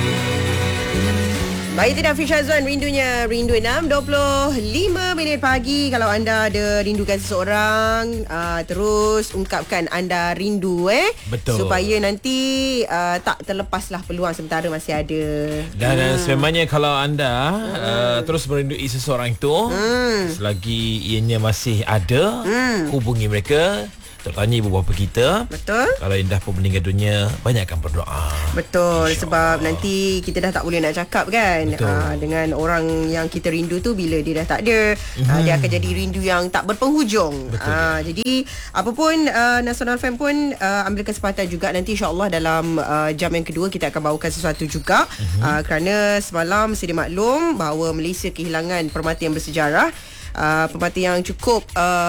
Baik, tidak Fish Azwan, rindunya Rindu 6:25 pagi. Kalau anda ada rindukan seseorang, terus ungkapkan anda rindu Betul. supaya nanti tak terlepaslah peluang sementara masih ada. Dan sebenarnya kalau anda terus merindui seseorang itu, selagi ianya masih ada, hubungi mereka, tertanya ibu bapa kita. Betul. Kalau dah pun meninggal dunia, banyakkan berdoa. Betul, sebab nanti kita dah tak boleh nak cakap kan dengan orang yang kita rindu tu, bila dia dah tak ada, dia akan jadi rindu yang tak berpenghujung. Jadi apa pun, Nasional FM pun ambil kesempatan juga nanti insya-Allah dalam jam yang kedua kita akan bawakan sesuatu juga, kerana semalam sedia maklum bahawa Malaysia kehilangan permati yang bersejarah, permati yang cukup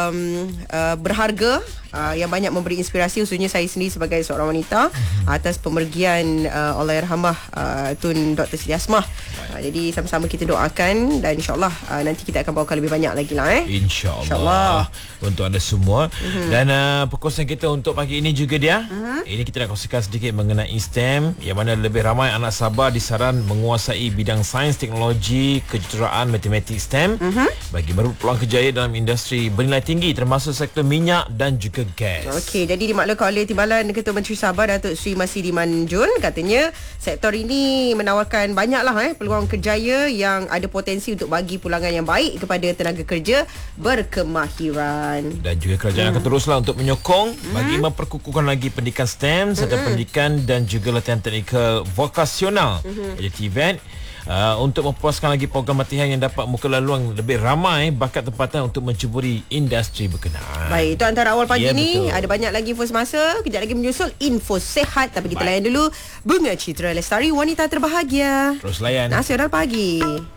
berharga, yang banyak memberi inspirasi, khususnya saya sendiri sebagai seorang wanita, atas pemergian Allahyarhamah Tun Dr. Siti Asmah. Jadi sama-sama kita doakan, dan insyaAllah nanti kita akan bawakan lebih banyak lagi lah InsyaAllah untuk anda semua. Dan perkongsian kita untuk pagi ini juga dia, ini kita nak kongsikan sedikit mengenai STEM, yang mana lebih ramai anak Sabah disaran menguasai bidang sains, teknologi, kejuruteraan, matematik STEM bagi merebut peluang kerjaya dalam industri bernilai tinggi, termasuk sektor minyak dan juga gas. Okey, jadi dimaklumkan oleh Timbalan Ketua Menteri Sabah Datuk Sri Masidi Manjun, katanya sektor ini menawarkan banyaklah peluang kerjaya yang ada potensi untuk bagi pulangan yang baik kepada tenaga kerja berkemahiran. Dan juga kerajaan akan teruslah untuk menyokong bagi memperkukuhkan lagi pendidikan STEM serta pendidikan dan juga latihan teknikal vokasional iaitu TVET, untuk mempuaskan lagi program latihan yang dapat membuka laluan lebih ramai bakat tempatan untuk mencuburi industri berkenaan. Baik, itu antara awal pagi ni. Betul. Ada banyak lagi info semasa. Kejap lagi menyusul info sehat, tapi kita layan dulu Bunga Citra Lestari, wanita terbahagia. Terus layan Nasional Pagi.